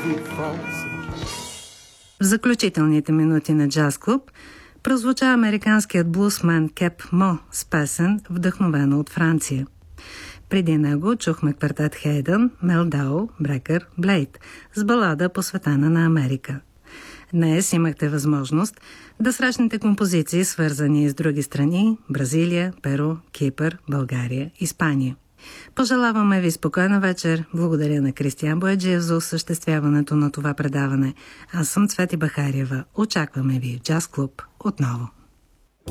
В заключителните минути на Джаз Клуб прозвуча американският блусмен Кеп Мо с песен, вдъхновена от Франция. Преди него чухме квартет Хейдън, Мелдау, Брекър, Блейд с балада, посветена на Америка. Днес имахте възможност да срещнете композиции, свързани с други страни – Бразилия, Перу, Кипър, България, Испания. Пожелаваме ви спокойна вечер. Благодаря на Кристиян Бояджиев за осъществяването на това предаване. Аз съм Цвети Бахарьева. Очакваме ви в Джаз Клуб отново.